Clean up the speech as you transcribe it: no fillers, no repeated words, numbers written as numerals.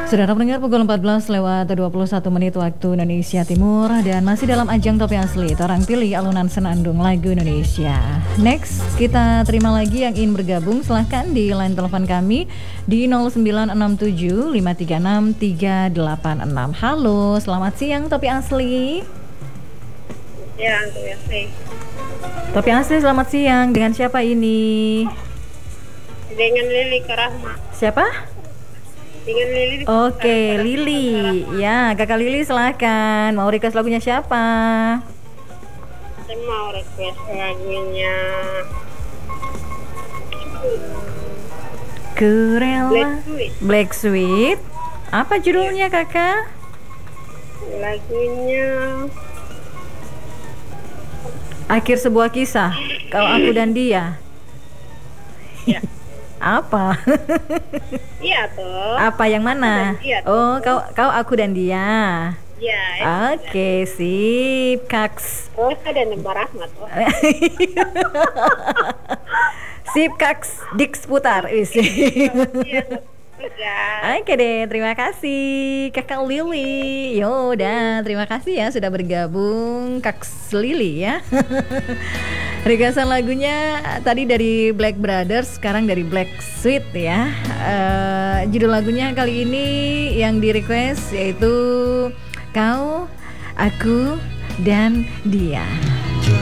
Saudara pendengar, pukul 14 lewat 21 menit waktu Indonesia Timur. Dan masih dalam ajang Topi Asli, orang pilih alunan senandung lagu Indonesia. Next, kita terima lagi yang ingin bergabung. Silahkan di line telepon kami di 0967 536 386. Halo, selamat siang Topi Asli. Ya, Topi Asli. Topi Asli, selamat siang. Dengan siapa ini? Dengan Lili Karahma. Siapa? Dengan Lili. Oke, Lili. Ya, Kakak Lili silahkan. Mau request lagunya siapa? Saya mau request lagunya Kurela Sweet. Black Sweet. Apa judulnya Kakak? Lagunya Akhir Sebuah Kisah. Kalau Aku dan Dia. ya. Apa? Iya toh. Apa yang mana? Dia, Oh, kau aku dan dia. Ya. Oke, sip, Kaks. Oh, ada Nembar Rahmat. Oh. Sip, Kaks. Dix putar. Iya, sudah. Oke deh, terima kasih Kakak Lili. Yaudah, terima kasih ya sudah bergabung Kaks Lili ya. Requestan lagunya tadi dari Black Brothers, sekarang dari Black Sweet ya. Judul lagunya kali ini yang di request yaitu Kau, Aku, dan Dia.